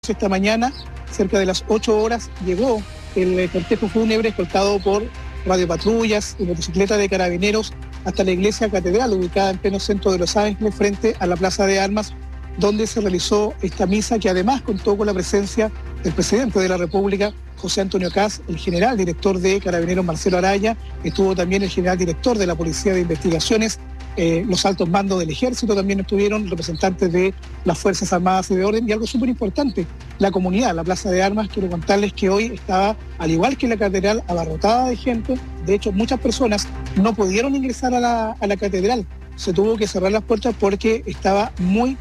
Esta mañana, cerca de las 8 horas, llegó el cortejo fúnebre escoltado por radiopatrullas y motocicletas de carabineros hasta la iglesia catedral, ubicada en pleno centro de Los Ángeles, frente a la Plaza de Armas, donde se realizó esta misa, que además contó con la presencia del presidente de la República, José Antonio Kast, el general director de Carabineros, Marcelo Araya, estuvo también el general director de la Policía de Investigaciones, los altos mandos del Ejército también estuvieron, representantes de las Fuerzas Armadas y de Orden, y algo súper importante, la comunidad, la Plaza de Armas. Quiero contarles que hoy estaba, al igual que la catedral, abarrotada de gente. De hecho, muchas personas no pudieron ingresar a la catedral, se tuvo que cerrar las puertas porque estaba muy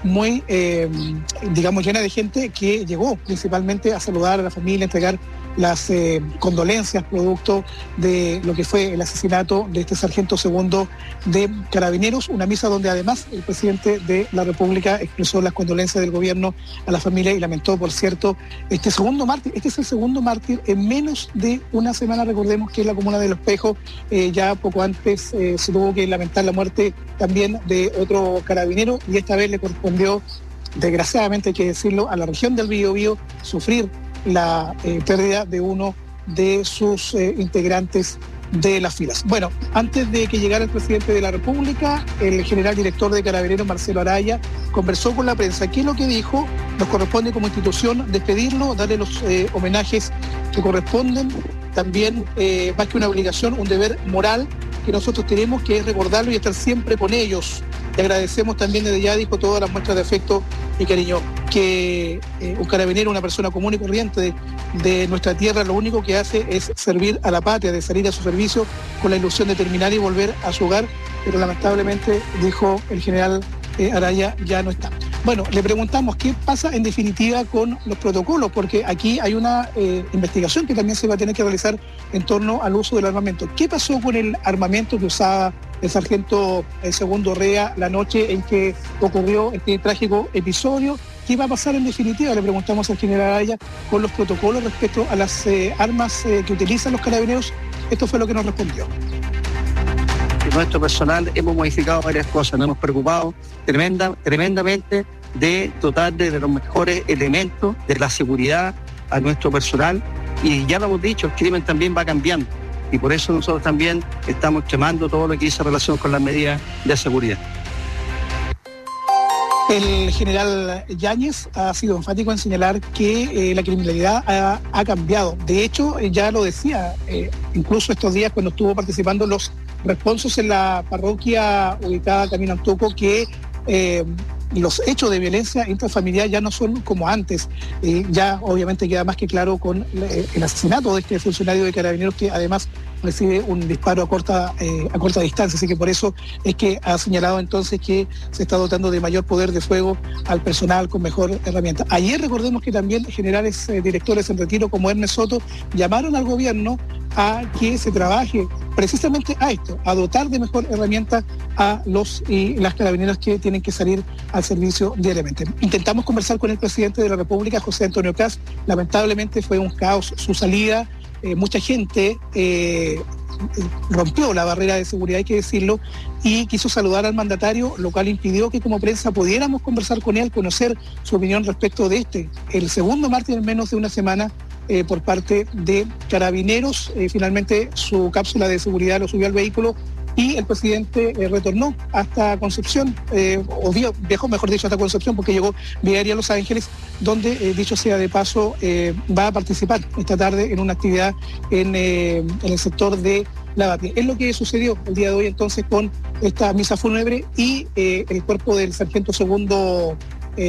llena de gente que llegó principalmente a saludar a la familia, a entregar las condolencias producto de lo que fue el asesinato de este sargento segundo de Carabineros, una misa donde además el presidente de la República expresó las condolencias del gobierno a la familia y lamentó, por cierto, este segundo mártir. Este es el segundo mártir en menos de una semana. Recordemos que en la comuna de Los Pejos ya poco antes se tuvo que lamentar la muerte también de otro carabinero, y esta vez le correspondió, desgraciadamente hay que decirlo, a la región del Biobío sufrir la pérdida de uno de sus integrantes de las filas. Bueno, antes de que llegara el presidente de la República, el general director de Carabineros, Marcelo Araya, conversó con la prensa. ¿Qué es lo que dijo? Nos corresponde como institución despedirlo, darle los homenajes que corresponden. También, más que una obligación, un deber moral que nosotros tenemos, que es recordarlo y estar siempre con ellos. Le agradecemos también desde ya, dijo, todas las muestras de afecto y cariño. Que un carabinero, una persona común y corriente de nuestra tierra, lo único que hace es servir a la patria, de salir a su servicio con la ilusión de terminar y volver a su hogar, pero lamentablemente, dijo el general Araya, ya no está. Bueno, le preguntamos qué pasa en definitiva con los protocolos, porque aquí hay una investigación que también se va a tener que realizar en torno al uso del armamento. ¿Qué pasó con el armamento que usaba el sargento segundo Rea la noche en que ocurrió este trágico episodio? ¿Qué va a pasar en definitiva? Le preguntamos al general Araya con los protocolos respecto a las armas que utilizan los carabineros. Esto fue lo que nos respondió. Nuestro personal hemos modificado varias cosas, nos hemos preocupado tremendamente de dotar de los mejores elementos de la seguridad a nuestro personal, y ya lo hemos dicho, el crimen también va cambiando, y por eso nosotros también estamos extremando todo lo que dice en relación con las medidas de seguridad. El general Yáñez ha sido enfático en señalar que la criminalidad ha cambiado. De hecho, ya lo decía, incluso estos días cuando estuvo participando los responsos en la parroquia ubicada Camino Antuco, que los hechos de violencia intrafamiliar ya no son como antes. Ya obviamente queda más que claro con el asesinato de este funcionario de Carabineros, que además recibe un disparo a corta distancia. Así que por eso es que ha señalado entonces que se está dotando de mayor poder de fuego al personal con mejor herramienta. Ayer recordemos que también generales directores en retiro como Hermes Soto llamaron al gobierno a que se trabaje precisamente a esto, a dotar de mejor herramienta a los y las carabineros que tienen que salir al servicio diariamente. Intentamos conversar con el presidente de la República, José Antonio Kast. Lamentablemente fue un caos su salida. Mucha gente rompió la barrera de seguridad, hay que decirlo, y quiso saludar al mandatario, lo cual impidió que como prensa pudiéramos conversar con él, conocer su opinión respecto de el segundo mártir en menos de una semana por parte de Carabineros. Finalmente su cápsula de seguridad lo subió al vehículo y el presidente retornó hasta Concepción, viajó, mejor dicho, hasta Concepción, porque llegó vía aérea a Los Ángeles, donde, dicho sea de paso, va a participar esta tarde en una actividad en el sector de Lavapié. Es lo que sucedió el día de hoy entonces con esta misa fúnebre, y el cuerpo del sargento segundo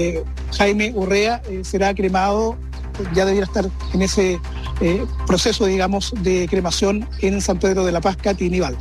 Jaime Urrea será cremado. Ya debiera estar en ese proceso, digamos, de cremación en San Pedro de la Paz, Katy Nivaldo.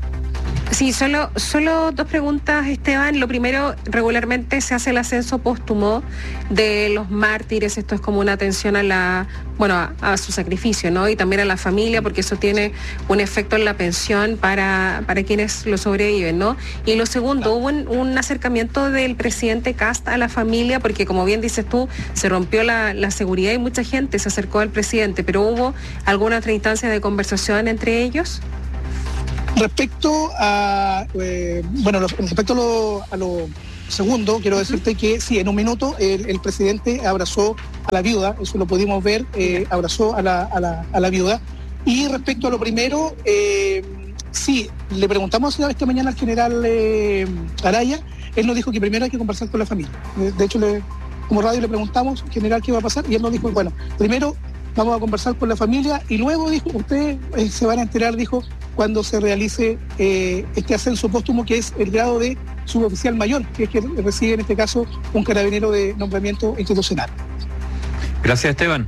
Sí, solo dos preguntas, Esteban. Lo primero, regularmente se hace el ascenso póstumo de los mártires. Esto es como una atención a su sacrificio, ¿no? Y también a la familia, porque eso tiene un efecto en la pensión para quienes lo sobreviven, ¿no? Y lo segundo, hubo un acercamiento del presidente Kast a la familia, porque como bien dices tú, se rompió la seguridad y mucha gente se acercó al presidente, pero ¿hubo alguna otra instancia de conversación entre ellos? Respecto a Segundo, quiero decirte que sí, en un minuto el presidente abrazó a la viuda, eso lo pudimos ver, abrazó a la viuda. Y respecto a lo primero, sí, le preguntamos esta mañana al general Araya, él nos dijo que primero hay que conversar con la familia. De hecho, como radio le preguntamos, general, ¿qué va a pasar? Y él nos dijo, bueno, primero vamos a conversar con la familia y luego, dijo, ustedes se van a enterar, dijo, cuando se realice este ascenso póstumo, que es el grado de suboficial mayor, que es que recibe en este caso un carabinero de nombramiento institucional. Gracias, Esteban.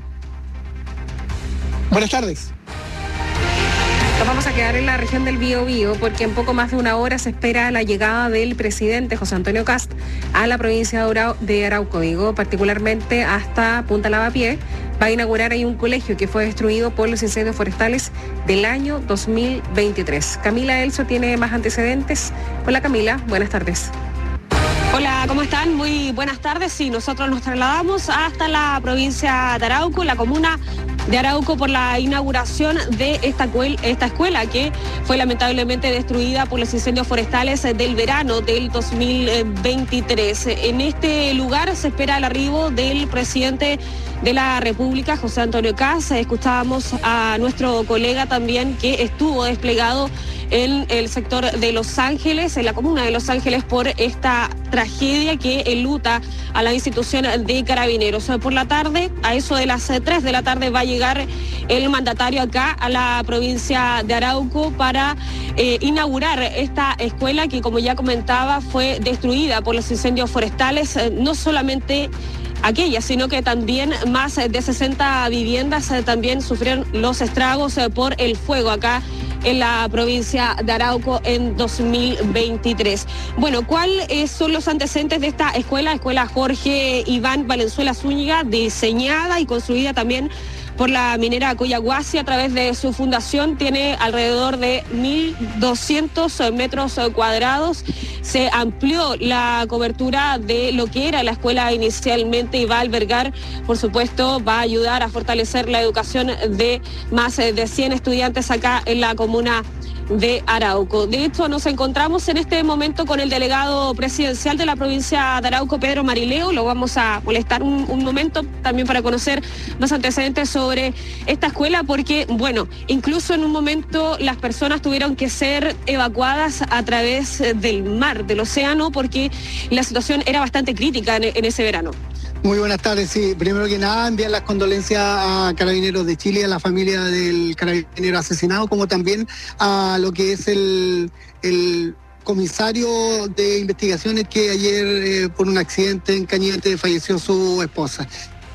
Buenas tardes. Nos vamos a quedar en la región del Biobío porque en poco más de una hora se espera la llegada del presidente José Antonio Kast a la provincia de Arauco, particularmente hasta Punta Lavapié. Va a inaugurar ahí un colegio que fue destruido por los incendios forestales del año 2023. Camila Elso tiene más antecedentes. Hola Camila, buenas tardes. Hola, ¿cómo están? Muy buenas tardes. Sí, nosotros nos trasladamos hasta la provincia de Arauco, la comuna de Arauco, por la inauguración de esta escuela que fue lamentablemente destruida por los incendios forestales del verano del 2023. En este lugar se espera el arribo del presidente de la República, José Antonio Kast. Escuchábamos a nuestro colega también que estuvo desplegado en el sector de Los Ángeles, en la comuna de Los Ángeles, por esta tragedia que enluta a la institución de Carabineros. Por la tarde, a eso de las 3 de la tarde, va a llegar el mandatario acá a la provincia de Arauco para inaugurar esta escuela que, como ya comentaba, fue destruida por los incendios forestales, no solamente aquella, sino que también más de 60 viviendas también sufrieron los estragos por el fuego acá en la provincia de Arauco en 2023. Bueno, ¿cuáles son los antecedentes de esta escuela? Escuela Jorge Iván Valenzuela Zúñiga, diseñada y construida también por la minera Collahuasi a través de su fundación. Tiene alrededor de 1.200 metros cuadrados. Se amplió la cobertura de lo que era la escuela inicialmente y va a albergar, por supuesto, va a ayudar a fortalecer la educación de más de 100 estudiantes acá en la comuna de Arauco. De hecho, nos encontramos en este momento con el delegado presidencial de la provincia de Arauco, Pedro Marileo. Lo vamos a molestar un momento también para conocer más antecedentes sobre esta escuela, porque, bueno, incluso en un momento las personas tuvieron que ser evacuadas a través del mar, del océano, porque la situación era bastante crítica en ese verano. Muy buenas tardes, sí. Primero que nada, enviar las condolencias a Carabineros de Chile, a la familia del carabinero asesinado, como también a lo que es el comisario de investigaciones que ayer, por un accidente en Cañete, falleció su esposa.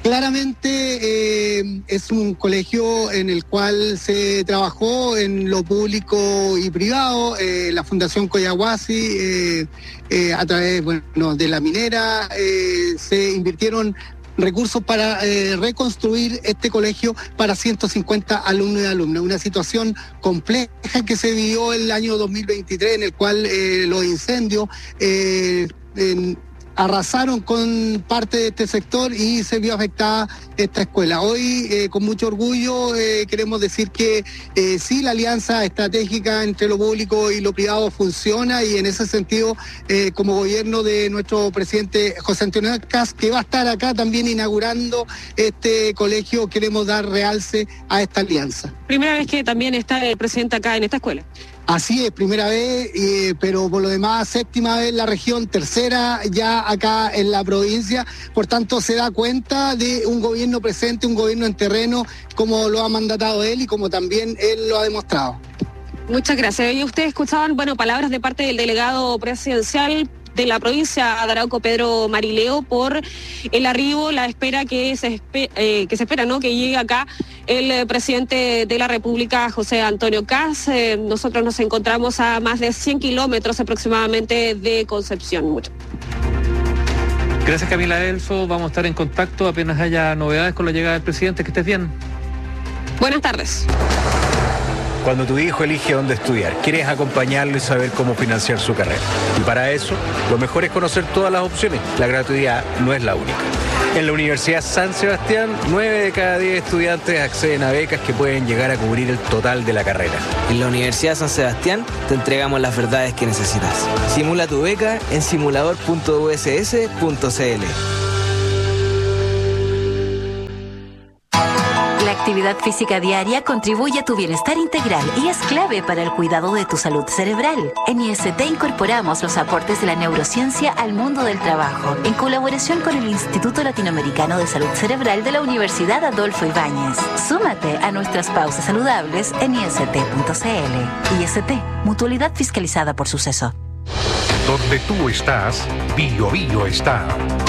Claramente es un colegio en el cual se trabajó en lo público y privado, la Fundación Collahuasi, a través de la minera, se invirtieron recursos para reconstruir este colegio para 150 alumnos y alumnas. Una situación compleja que se vivió el año 2023, en el cual los incendios arrasaron con parte de este sector y se vio afectada esta escuela. Hoy, con mucho orgullo, queremos decir que sí, la alianza estratégica entre lo público y lo privado funciona, y en ese sentido, como gobierno de nuestro presidente José Antonio Kast, que va a estar acá también inaugurando este colegio, queremos dar realce a esta alianza. Primera vez que también está el presidente acá en esta escuela. Así es, primera vez, pero por lo demás, séptima vez en la región, tercera ya acá en la provincia. Por tanto, se da cuenta de un gobierno presente, un gobierno en terreno, como lo ha mandatado él y como también él lo ha demostrado. Muchas gracias. Y ustedes escuchaban, palabras de parte del delegado presidencial de la provincia de Arauco, Pedro Marileo, por el arribo, la espera que se espera, ¿no?, que llegue acá el presidente de la República, José Antonio Kast. Nosotros nos encontramos a más de 100 kilómetros aproximadamente de Concepción. Mucho. Gracias, Camila Elso. Vamos a estar en contacto apenas haya novedades con la llegada del presidente. Que estés bien. Buenas tardes. Cuando tu hijo elige dónde estudiar, quieres acompañarlo y saber cómo financiar su carrera. Y para eso, lo mejor es conocer todas las opciones. La gratuidad no es la única. En la Universidad San Sebastián, 9 de cada 10 estudiantes acceden a becas que pueden llegar a cubrir el total de la carrera. En la Universidad San Sebastián te entregamos las verdades que necesitas. Simula tu beca en simulador.uss.cl. La actividad física diaria contribuye a tu bienestar integral y es clave para el cuidado de tu salud cerebral. En IST incorporamos los aportes de la neurociencia al mundo del trabajo, en colaboración con el Instituto Latinoamericano de Salud Cerebral de la Universidad Adolfo Ibáñez. Súmate a nuestras pausas saludables en ist.cl. IST, mutualidad fiscalizada por Suceso. Donde tú estás, Bio Bio está.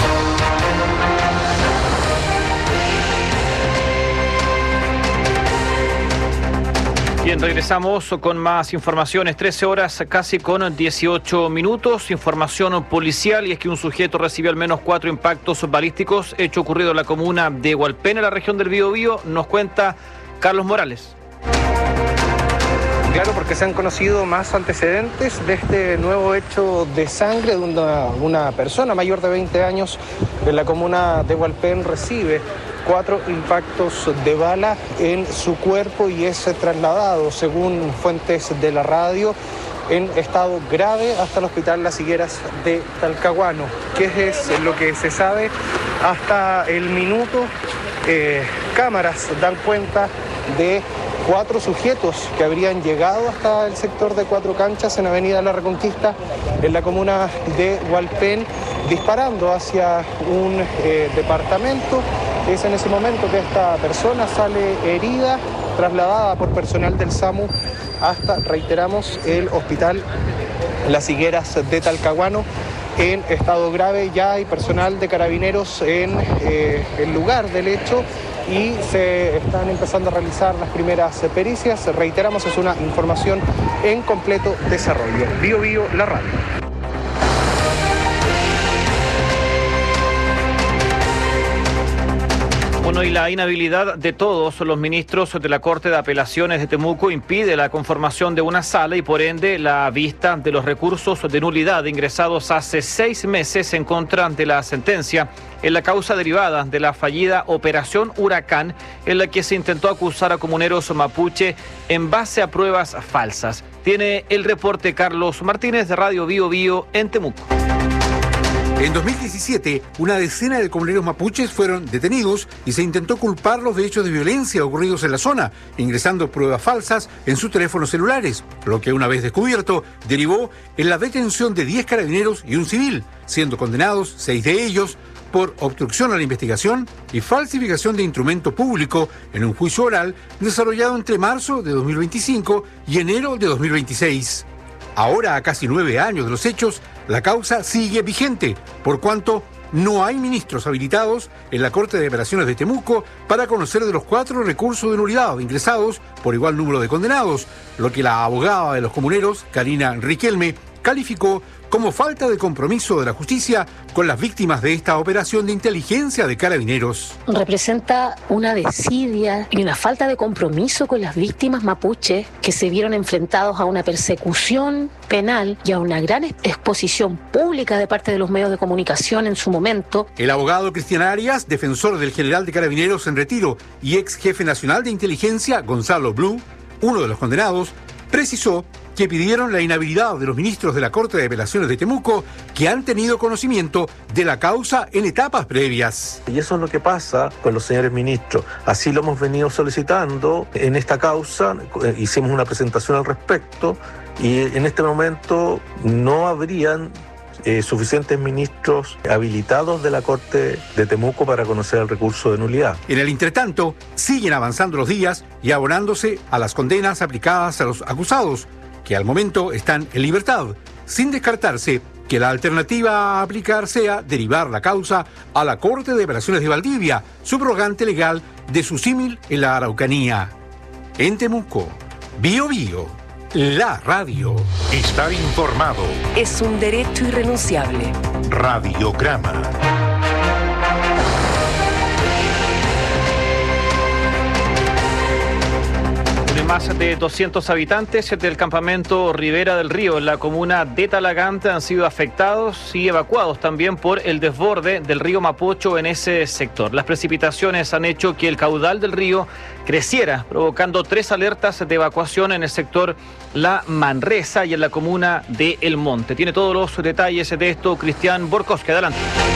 Bien, regresamos con más informaciones. 13 horas casi con 18 minutos. Información policial, y es que un sujeto recibió al menos 4 impactos balísticos, hecho ocurrido en la comuna de Hualpén, en la región del Biobío. Nos cuenta Carlos Morales. Claro, porque se han conocido más antecedentes de este nuevo hecho de sangre de una persona mayor de 20 años en la comuna de Hualpén. Recibe 4 impactos de bala en su cuerpo y es trasladado, según fuentes de la radio, en estado grave hasta el hospital Las Higueras de Talcahuano. ¿Qué es lo que se sabe hasta el minuto? Cámaras dan cuenta de 4 sujetos que habrían llegado hasta el sector de Cuatro Canchas en Avenida La Reconquista, en la comuna de Hualpén, disparando hacia un departamento. Es en ese momento que esta persona sale herida, trasladada por personal del SAMU hasta, reiteramos, el hospital Las Higueras de Talcahuano en estado grave. Ya hay personal de Carabineros en el lugar del hecho y se están empezando a realizar las primeras pericias. Reiteramos, es una información en completo desarrollo. Bio Bio, la radio. Bueno, y la inhabilidad de todos los ministros de la Corte de Apelaciones de Temuco impide la conformación de una sala y por ende la vista de los recursos de nulidad ingresados hace 6 meses en contra de la sentencia en la causa derivada de la fallida Operación Huracán, en la que se intentó acusar a comuneros mapuche en base a pruebas falsas. Tiene el reporte Carlos Martínez de Radio Bio Bio en Temuco. En 2017, una decena de comuneros mapuches fueron detenidos y se intentó culparlos de hechos de violencia ocurridos en la zona, ingresando pruebas falsas en sus teléfonos celulares, lo que una vez descubierto derivó en la detención de 10 carabineros y un civil, siendo condenados 6 de ellos por obstrucción a la investigación y falsificación de instrumento público en un juicio oral desarrollado entre marzo de 2025 y enero de 2026. Ahora, a casi 9 años de los hechos, la causa sigue vigente, por cuanto no hay ministros habilitados en la Corte de Apelaciones de Temuco para conocer de los 4 recursos de nulidad ingresados por igual número de condenados, lo que la abogada de los comuneros, Karina Riquelme, calificó como falta de compromiso de la justicia con las víctimas de esta operación de inteligencia de Carabineros. Representa una desidia y una falta de compromiso con las víctimas mapuches que se vieron enfrentados a una persecución penal y a una gran exposición pública de parte de los medios de comunicación en su momento. El abogado Cristian Arias, defensor del general de Carabineros en retiro y ex jefe nacional de inteligencia, Gonzalo Blue, uno de los condenados, precisó que pidieron la inhabilidad de los ministros de la Corte de Apelaciones de Temuco que han tenido conocimiento de la causa en etapas previas. Y eso es lo que pasa con los señores ministros. Así lo hemos venido solicitando en esta causa, hicimos una presentación al respecto y en este momento no habrían suficientes ministros habilitados de la Corte de Temuco para conocer el recurso de nulidad. En el entretanto, siguen avanzando los días y abonándose a las condenas aplicadas a los acusados, que al momento están en libertad, sin descartarse que la alternativa a aplicar sea derivar la causa a la Corte de Apelaciones de Valdivia, subrogante legal de su símil en la Araucanía. En Temuco, Bio Bio, la radio. Estar informado es un derecho irrenunciable. Radiograma. Más de 200 habitantes del campamento Ribera del Río en la comuna de Talagante han sido afectados y evacuados también por el desborde del río Mapocho en ese sector. Las precipitaciones han hecho que el caudal del río creciera, provocando 3 alertas de evacuación en el sector La Manresa y en la comuna de El Monte. Tiene todos los detalles de esto Cristian Borkowski. Adelante.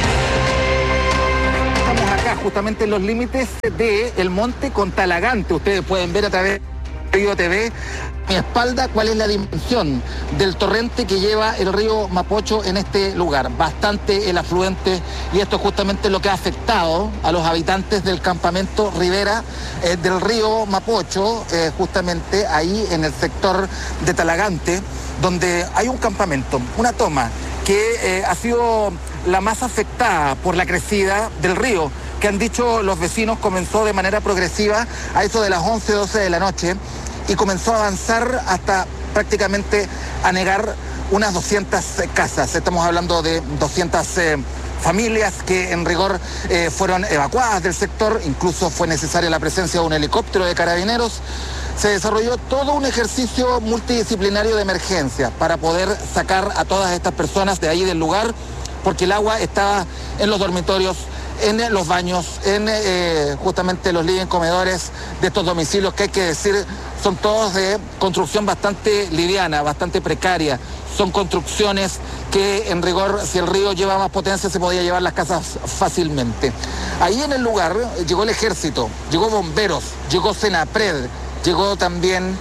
Estamos acá justamente en los límites de El Monte con Talagante. Ustedes pueden ver a través de Río TV a mi espalda cuál es la dimensión del torrente que lleva el río Mapocho en este lugar. Bastante el afluente, y esto es justamente lo que ha afectado a los habitantes del campamento Ribera del río Mapocho, justamente ahí en el sector de Talagante, donde hay un campamento, una toma que ha sido la más afectada por la crecida del río, que han dicho los vecinos comenzó de manera progresiva a eso de las 11, 12 de la noche y comenzó a avanzar hasta prácticamente anegar unas 200 casas. Estamos hablando de 200 familias que en rigor fueron evacuadas del sector, incluso fue necesaria la presencia de un helicóptero de carabineros. Se desarrolló todo un ejercicio multidisciplinario de emergencia para poder sacar a todas estas personas de ahí del lugar, porque el agua estaba en los dormitorios, en los baños, en justamente los living comedores de estos domicilios que hay que decir son todos de construcción bastante liviana, bastante precaria. Son construcciones que en rigor, si el río lleva más potencia, se podía llevar las casas fácilmente. Ahí en el lugar llegó el ejército, llegó bomberos, llegó Senapred, llegó también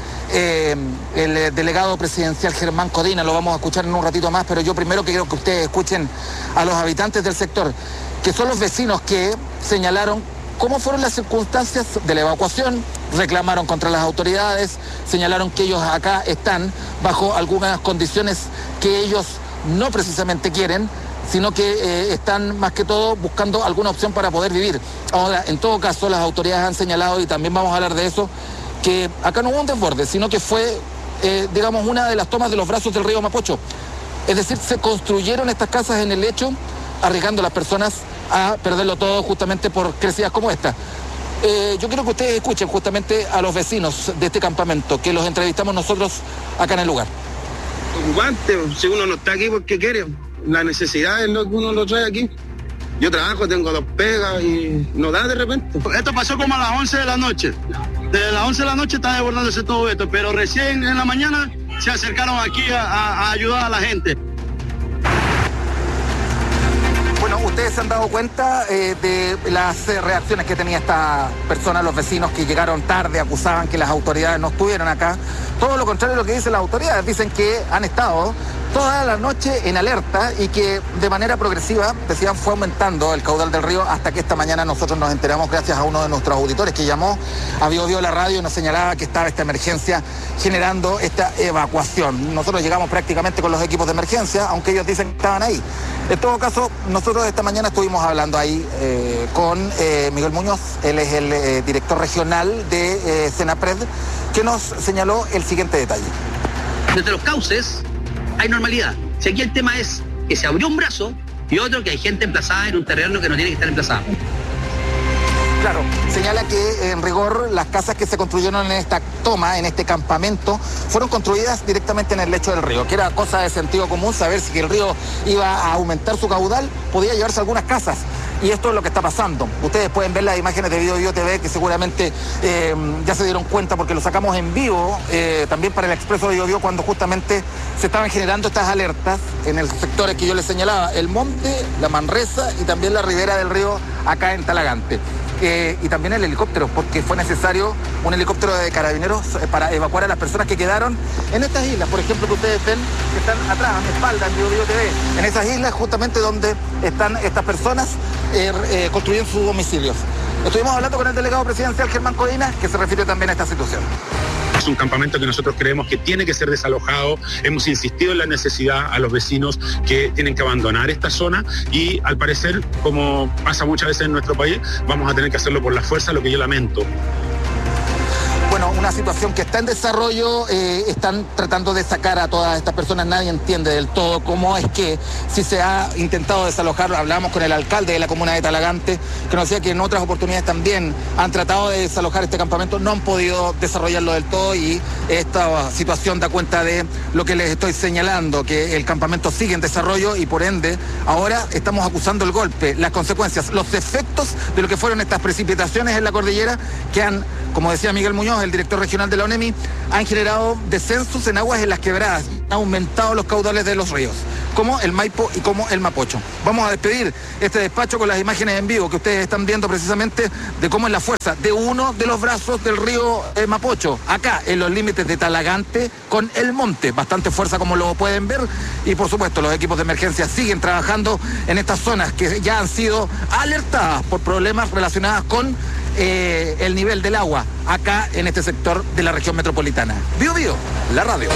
el delegado presidencial Germán Codina. Lo vamos a escuchar en un ratito más, pero yo primero quiero que ustedes escuchen a los habitantes del sector, que son los vecinos que señalaron cómo fueron las circunstancias de la evacuación, reclamaron contra las autoridades, señalaron que ellos acá están bajo algunas condiciones que ellos no precisamente quieren, sino que están más que todo buscando alguna opción para poder vivir. Ahora, en todo caso, las autoridades han señalado, y también vamos a hablar de eso, que acá no hubo un desborde, sino que fue, digamos, una de las tomas de los brazos del río Mapocho. Es decir, se construyeron estas casas en el lecho, arriesgando a las personas a perderlo todo justamente por crecidas como esta. Yo quiero que ustedes escuchen justamente a los vecinos de este campamento, que los entrevistamos nosotros acá en el lugar. Preocupante, si uno no está aquí porque quiere, la necesidad es lo que uno lo trae aquí. Yo trabajo, tengo 2 pegas y no da de repente. Esto pasó como a las 11 de la noche. Desde las 11 de la noche está desbordándose todo esto, pero recién en la mañana se acercaron aquí a ayudar a la gente. Bueno, ustedes se han dado cuenta de las reacciones que tenía esta persona, los vecinos que llegaron tarde, acusaban que las autoridades no estuvieran acá. Todo lo contrario de lo que dicen las autoridades, dicen que han estado toda la noche en alerta y que de manera progresiva, decían, fue aumentando el caudal del río hasta que esta mañana nosotros nos enteramos gracias a uno de nuestros auditores que llamó a Bio la radio y nos señalaba que estaba esta emergencia generando esta evacuación. Nosotros llegamos prácticamente con los equipos de emergencia, aunque ellos dicen que estaban ahí. En todo caso, nosotros esta mañana estuvimos hablando ahí con Miguel Muñoz, él es el director regional de Senapred, que nos señaló el siguiente detalle. Desde los cauces hay normalidad. Si aquí el tema es que se abrió un brazo y otro que hay gente emplazada en un terreno que no tiene que estar emplazada. Claro, señala que en rigor las casas que se construyeron en esta toma, en este campamento, fueron construidas directamente en el lecho del río, que era cosa de sentido común saber si el río iba a aumentar su caudal, podía llevarse algunas casas. Y esto es lo que está pasando. Ustedes pueden ver las imágenes de Bio TV, que seguramente ya se dieron cuenta porque lo sacamos en vivo, también para el Expreso de Bio cuando justamente se estaban generando estas alertas en el sector que yo les señalaba, El Monte, La Manresa y también la ribera del río acá en Talagante. Y también el helicóptero, porque fue necesario un helicóptero de carabineros para evacuar a las personas que quedaron en estas islas, por ejemplo, que ustedes ven que están atrás, a mi espalda, en Bio TV, en esas islas justamente donde están estas personas construyendo sus domicilios. Estuvimos hablando con el delegado presidencial Germán Codina, que se refiere también a esta situación. Es un campamento que nosotros creemos que tiene que ser desalojado. Hemos insistido en la necesidad a los vecinos que tienen que abandonar esta zona y al parecer, como pasa muchas veces en nuestro país, vamos a tener que hacerlo por la fuerza, lo que yo lamento. bueno, una situación que está en desarrollo, están tratando de sacar a todas estas personas, nadie entiende del todo cómo es que si se ha intentado desalojarlo. Hablamos con el alcalde de la comuna de Talagante, que nos decía que en otras oportunidades también han tratado de desalojar este campamento, no han podido desarrollarlo del todo, y esta situación da cuenta de lo que les estoy señalando, que el campamento sigue en desarrollo y por ende ahora estamos acusando el golpe, las consecuencias, los efectos de lo que fueron estas precipitaciones en la cordillera que han, como decía Miguel Muñoz, el director regional de la ONEMI, han generado descensos en aguas en las quebradas, han aumentado los caudales de los ríos, como el Maipo y como el Mapocho. Vamos a despedir este despacho con las imágenes en vivo que ustedes están viendo precisamente de cómo es la fuerza de uno de los brazos del río Mapocho, acá en los límites de Talagante con el monte, bastante fuerza como lo pueden ver, y por supuesto los equipos de emergencia siguen trabajando en estas zonas que ya han sido alertadas por problemas relacionados con el nivel del agua acá en este sector de la región metropolitana. Bío Bío, la radio.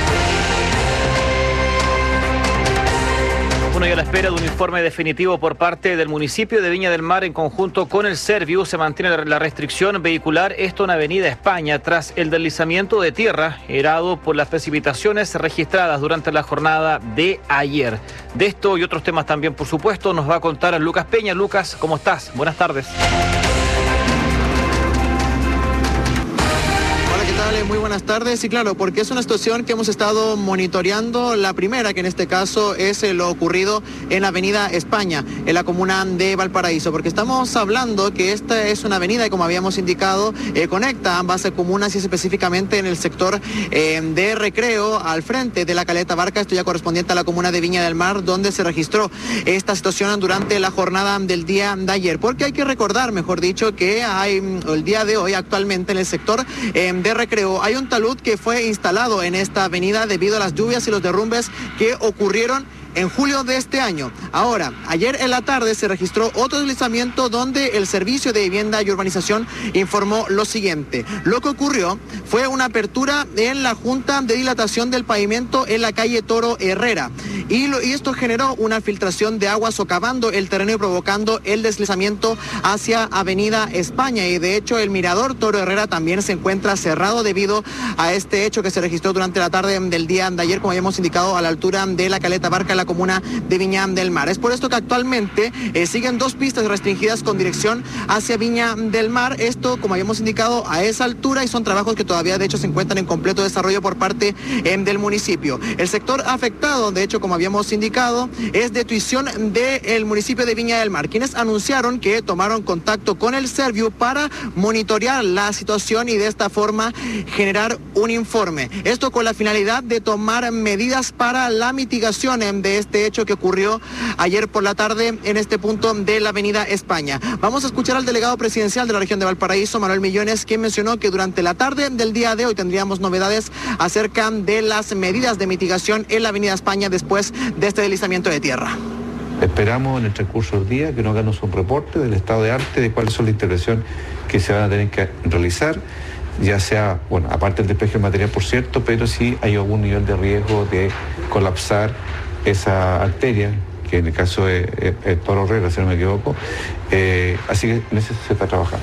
Bueno, y a la espera de un informe definitivo por parte del municipio de Viña del Mar en conjunto con el Serviu, se mantiene la restricción vehicular, esto en Avenida España, tras el deslizamiento de tierra generado por las precipitaciones registradas durante la jornada de ayer. De esto y otros temas también, por supuesto, nos va a contar Lucas Peña. Lucas, ¿cómo estás? Buenas tardes. Muy buenas tardes. Y claro, porque es una situación que hemos estado monitoreando. La primera, que en este caso es lo ocurrido en Avenida España, en la comuna de Valparaíso, porque estamos hablando que esta es una avenida y, como habíamos indicado, conecta ambas comunas, y específicamente en el sector de Recreo, al frente de la Caleta Barca, esto ya correspondiente a la comuna de Viña del Mar, donde se registró esta situación durante la jornada del día de ayer. Porque hay que recordar, mejor dicho, que hay el día de hoy actualmente en el sector de Recreo hay un talud que fue instalado en esta avenida debido a las lluvias y los derrumbes que ocurrieron en julio de este año. Ahora, ayer en la tarde se registró otro deslizamiento donde el Servicio de Vivienda y Urbanización informó lo siguiente. Lo que ocurrió fue una apertura en la junta de dilatación del pavimento en la calle Toro Herrera. Y esto generó una filtración de agua socavando el terreno y provocando el deslizamiento hacia Avenida España. Y de hecho el mirador Toro Herrera también se encuentra cerrado debido a este hecho que se registró durante la tarde del día de ayer, como habíamos indicado, a la altura de la Caleta Barca, la comuna de Viña del Mar. Es por esto que actualmente siguen dos pistas restringidas con dirección hacia Viña del Mar. Esto, como habíamos indicado, a esa altura, y son trabajos que todavía de hecho se encuentran en completo desarrollo por parte del municipio. El sector afectado, de hecho, como habíamos indicado, es de tuición del municipio de Viña del Mar, quienes anunciaron que tomaron contacto con el Serviu para monitorear la situación y de esta forma generar un informe. Esto con la finalidad de tomar medidas para la mitigación de este hecho que ocurrió ayer por la tarde en este punto de la Avenida España. Vamos a escuchar al delegado presidencial de la región de Valparaíso, Manuel Millones, quien mencionó que durante la tarde del día de hoy tendríamos novedades acerca de las medidas de mitigación en la Avenida España después de este deslizamiento de tierra. Esperamos en el transcurso del día que nos hagan un reporte del estado de arte, de cuáles son las intervenciones que se van a tener que realizar, ya sea, bueno, aparte del despeje de material, por cierto, pero si hay algún nivel de riesgo de colapsar esa arteria, que en el caso de Toro Herrera, si no me equivoco, así que en eso se está trabajando.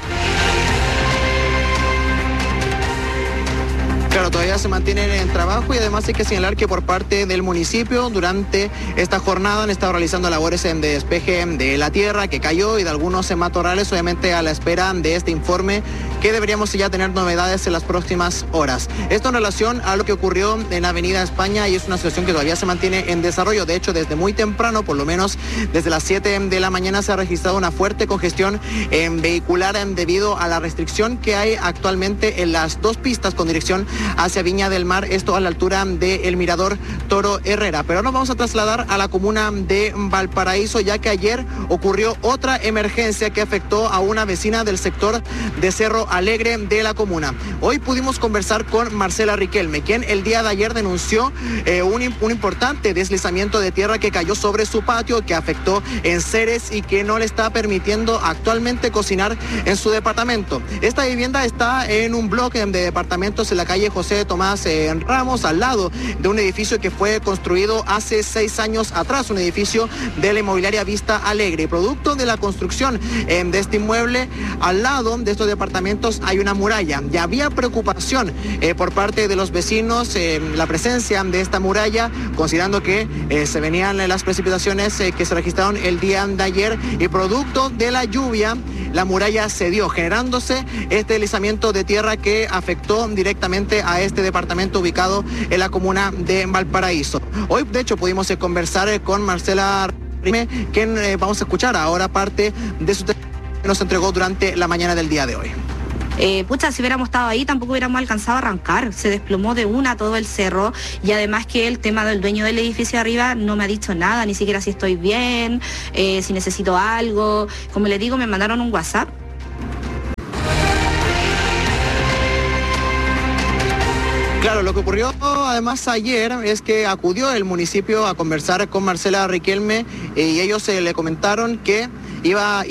Claro, todavía se mantienen en trabajo, y además hay que señalar que por parte del municipio durante esta jornada han estado realizando labores de despeje de la tierra que cayó y de algunos matorrales, obviamente a la espera de este informe, que deberíamos ya tener novedades en las próximas horas. Esto en relación a lo que ocurrió en Avenida España, y es una situación que todavía se mantiene en desarrollo. De hecho, desde muy temprano, por lo menos desde las 7 de la mañana, se ha registrado una fuerte congestión vehicular debido a la restricción que hay actualmente en las dos pistas con dirección hacia Viña del Mar, esto a la altura del mirador Toro Herrera. Pero ahora nos vamos a trasladar a la comuna de Valparaíso, ya que ayer ocurrió otra emergencia que afectó a una vecina del sector de Cerro Alegre de la comuna. Hoy pudimos conversar con Marcela Riquelme, quien el día de ayer denunció un importante deslizamiento de tierra que cayó sobre su patio, que afectó enseres y que no le está permitiendo actualmente cocinar en su departamento. Esta vivienda está en un bloque de departamentos en la calle José José Tomás Ramos, al lado de un edificio que fue construido hace 6 años atrás, un edificio de la inmobiliaria Vista Alegre. Producto de la construcción de este inmueble, al lado de estos departamentos hay una muralla. Ya había preocupación por parte de los vecinos la presencia de esta muralla, considerando que se venían las precipitaciones que se registraron el día de ayer, y producto de la lluvia la muralla cedió, generándose este deslizamiento de tierra que afectó directamente a este departamento ubicado en la comuna de Valparaíso. Hoy, de hecho, pudimos conversar con Marcela Riquelme, quien vamos a escuchar ahora parte de su testimonio que nos entregó durante la mañana del día de hoy. Si hubiéramos estado ahí tampoco hubiéramos alcanzado a arrancar, se desplomó de una todo el cerro, y además que el tema del dueño del edificio de arriba no me ha dicho nada, ni siquiera si estoy bien, si necesito algo. Como les digo, me mandaron un WhatsApp. Claro, lo que ocurrió además ayer es que acudió el municipio a conversar con Marcela Riquelme y ellos le comentaron que iba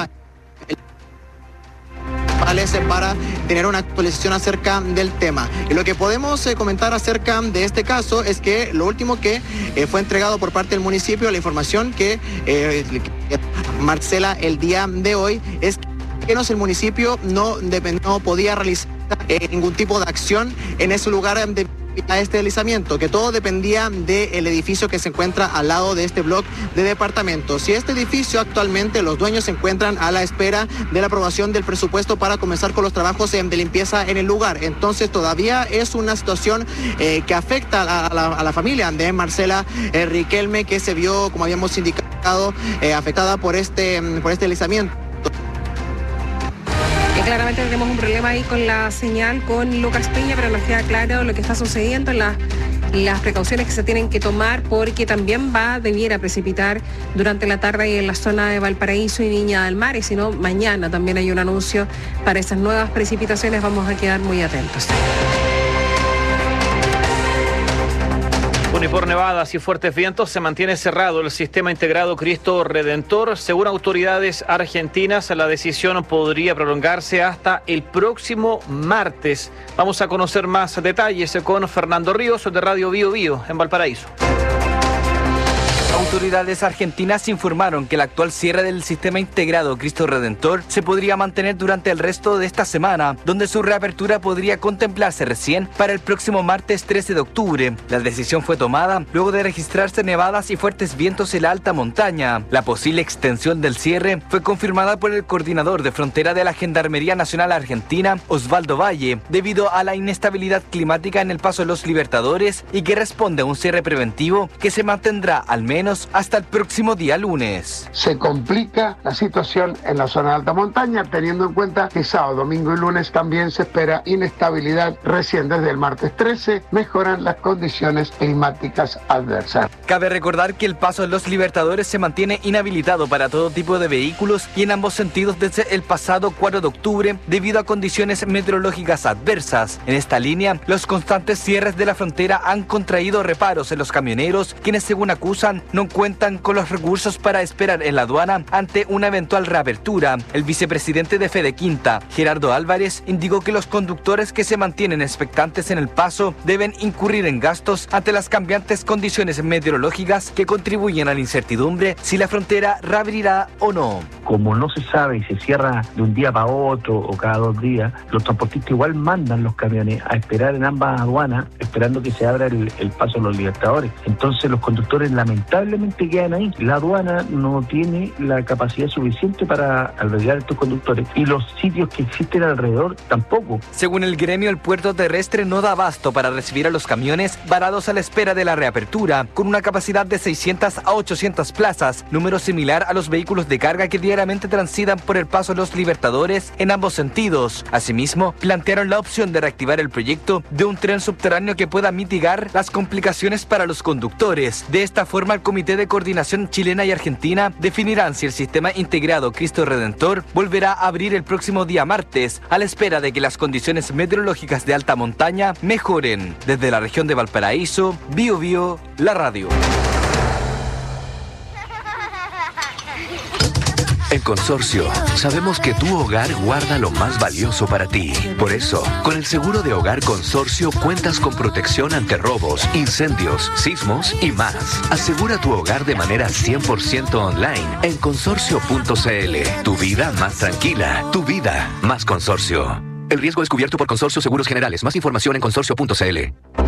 para tener una actualización acerca del tema. Y lo que podemos comentar acerca de este caso es que lo último que fue entregado por parte del municipio, la información que Marcela el día de hoy, es que el municipio no podía realizar ningún tipo de acción en ese lugar de a este deslizamiento, que todo dependía del edificio que se encuentra al lado de este bloque de departamentos. Y este edificio actualmente los dueños se encuentran a la espera de la aprobación del presupuesto para comenzar con los trabajos de limpieza en el lugar. Entonces todavía es una situación que afecta a la familia de Marcela Riquelme, que se vio, como habíamos indicado, afectada por este deslizamiento. Claramente tenemos un problema ahí con la señal con Lucas Peña, pero nos queda claro lo que está sucediendo, las precauciones que se tienen que tomar, porque también debiera precipitar durante la tarde en la zona de Valparaíso y Viña del Mar, y si no, mañana también hay un anuncio para esas nuevas precipitaciones. Vamos a quedar muy atentos. Y por nevadas y fuertes vientos se mantiene cerrado el sistema integrado Cristo Redentor. Según autoridades argentinas, la decisión podría prolongarse hasta el próximo martes. Vamos a conocer más detalles con Fernando Ríos de Radio Bio Bio en Valparaíso. Autoridades argentinas informaron que el actual cierre del sistema integrado Cristo Redentor se podría mantener durante el resto de esta semana, donde su reapertura podría contemplarse recién para el próximo martes 13 de octubre. La decisión fue tomada luego de registrarse nevadas y fuertes vientos en la alta montaña. La posible extensión del cierre fue confirmada por el coordinador de frontera de la Gendarmería Nacional Argentina, Osvaldo Valle, debido a la inestabilidad climática en el Paso de los Libertadores, y que responde a un cierre preventivo que se mantendrá al menos hasta el próximo día lunes. Se complica la situación en la zona de alta montaña, teniendo en cuenta que sábado, domingo y lunes también se espera inestabilidad. Recién desde el martes 13 mejoran las condiciones climáticas adversas. Cabe recordar que el Paso de los Libertadores se mantiene inhabilitado para todo tipo de vehículos y en ambos sentidos desde el pasado 4 de octubre debido a condiciones meteorológicas adversas. En esta línea, los constantes cierres de la frontera han contraído reparos en los camioneros, quienes según acusan no cuentan con los recursos para esperar en la aduana ante una eventual reapertura. El vicepresidente de Fede Quinta, Gerardo Álvarez, indicó que los conductores que se mantienen expectantes en el paso deben incurrir en gastos ante las cambiantes condiciones meteorológicas que contribuyen a la incertidumbre si la frontera reabrirá o no. Como no se sabe y se cierra de un día para otro o cada 2 días, los transportistas igual mandan los camiones a esperar en ambas aduanas, esperando que se abra el paso de los Libertadores. Entonces los conductores lamentablemente quedan ahí. La aduana no tiene la capacidad suficiente para albergar a estos conductores y los sitios que existen alrededor tampoco. Según el gremio, el puerto terrestre no da abasto para recibir a los camiones varados a la espera de la reapertura, con una capacidad de 600 a 800 plazas, número similar a los vehículos de carga que diariamente transitan por el Paso de los Libertadores en ambos sentidos. Asimismo, plantearon la opción de reactivar el proyecto de un tren subterráneo que pueda mitigar las complicaciones para los conductores. De esta forma, el Comité de Coordinación Chilena y Argentina definirán si el sistema integrado Cristo Redentor volverá a abrir el próximo día martes, a la espera de que las condiciones meteorológicas de alta montaña mejoren. Desde la región de Valparaíso, Bio Bio, la radio. En Consorcio, sabemos que tu hogar guarda lo más valioso para ti. Por eso, con el seguro de hogar Consorcio cuentas con protección ante robos, incendios, sismos y más. Asegura tu hogar de manera 100% online en consorcio.cl. Tu vida más tranquila, tu vida más Consorcio. El riesgo es cubierto por Consorcio Seguros Generales. Más información en consorcio.cl.